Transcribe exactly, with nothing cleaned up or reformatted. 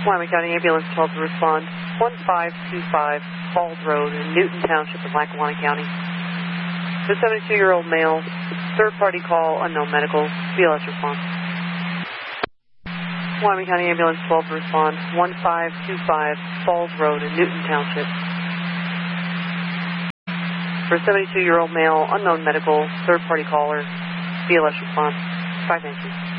Wyoming County Ambulance twelve to respond. one five two five Falls Road in Newton Township in Lackawanna County. The seventy-two-year-old male, third-party call, unknown medical, B L S response. Wyoming County Ambulance twelve to respond. one five two five Falls Road in Newton Township. For a seventy-two-year-old male, unknown medical, third-party caller, B L S response. Five, thank you.